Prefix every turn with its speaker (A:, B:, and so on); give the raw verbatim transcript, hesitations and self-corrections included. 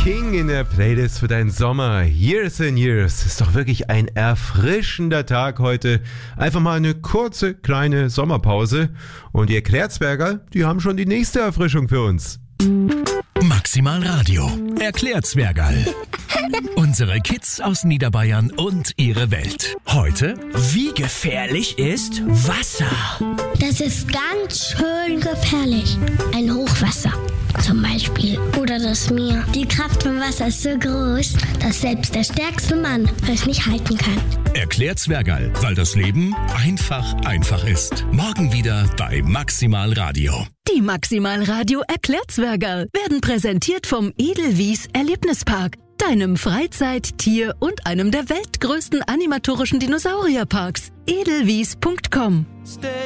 A: King in der Playlist für deinen Sommer. Years and Years. Ist doch wirklich ein erfrischender Tag heute. Einfach mal eine kurze, kleine Sommerpause. Und die Erklärzberger, die haben schon die nächste Erfrischung für uns.
B: Maximal Radio. Erklärzwergerl. Unsere Kids aus Niederbayern und ihre Welt. Heute:
C: Wie gefährlich ist Wasser?
D: Das ist ganz schön gefährlich. Ein Hochwasser zum Beispiel. Oder das Meer. Die Kraft vom Wasser ist so groß, dass selbst der stärkste Mann es nicht halten kann.
B: Erklärzwergerl, weil das Leben einfach einfach ist. Morgen wieder bei Maximal Radio.
E: Die Maximal Radio Erklärzwergerl werden präsentiert vom Edelwies Erlebnispark, deinem Freizeit-, Tier- und einem der weltgrößten animatorischen Dinosaurierparks. edelwies punkt com